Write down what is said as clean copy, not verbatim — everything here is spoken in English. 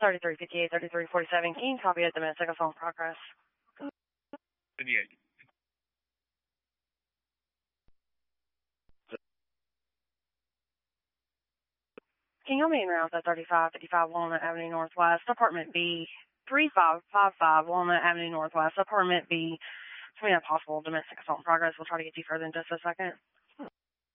3358, 3347. Can you copy a domestic assault in progress? 58. Can you meet me around at 3555 Walnut Avenue Northwest, Apartment B, 3555 Walnut Avenue Northwest, Apartment B. It's a possible domestic assault in progress. We'll try to get you further in just a second.